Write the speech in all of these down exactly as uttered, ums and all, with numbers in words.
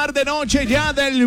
tarde, noche ya del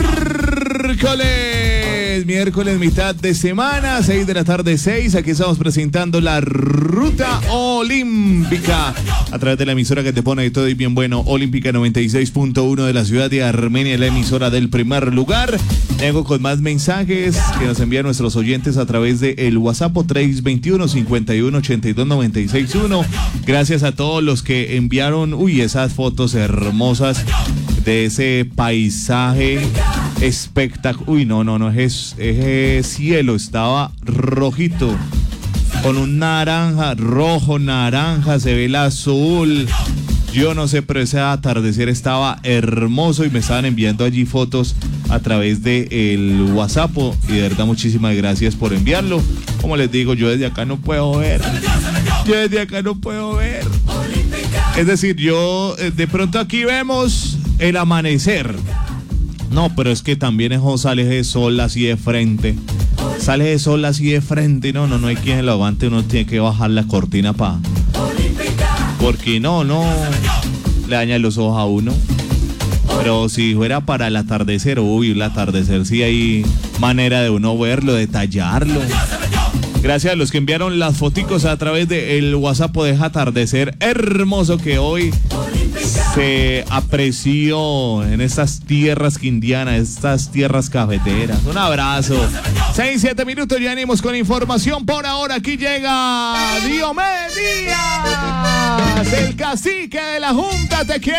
miércoles. Miércoles, mitad de semana, seis de la tarde, seis. Aquí estamos presentando la Ruta Olímpica a través de la emisora que te pone de todo y bien bueno, Olímpica noventa y seis punto uno de la ciudad de Armenia, la emisora del primer lugar. Tengo con más mensajes que nos envían nuestros oyentes a través de el WhatsApp tres dos uno, cinco uno, ocho dos, nueve seis uno. Gracias a todos los que enviaron, uy, esas fotos hermosas de ese paisaje espectacular. Uy, no, no, no, ese, ese cielo estaba rojito, con un naranja, rojo, naranja, se ve el azul. Yo no sé, pero ese atardecer estaba hermoso y me estaban enviando allí fotos a través de el WhatsApp y de verdad muchísimas gracias por enviarlo. Como les digo, yo desde acá no puedo ver. Yo desde acá no puedo ver. Es decir, yo de pronto aquí vemos el amanecer. No, pero es que también eso sale de sol así de frente. Sale de sol así de frente. No, no, no hay quien lo aguante. Uno tiene que bajar la cortina para... Porque no, no le daña los ojos a uno. Pero si fuera para el atardecer, uy, el atardecer sí hay manera de uno verlo, detallarlo. Gracias a los que enviaron las foticos a través del WhatsApp de atardecer hermoso que hoy se apreció en estas tierras quindianas, estas tierras cafeteras. Un abrazo. seis, siete minutos, ya venimos con información. Por ahora aquí llega Diomedes Díaz, el cacique de la Junta. Te quiero.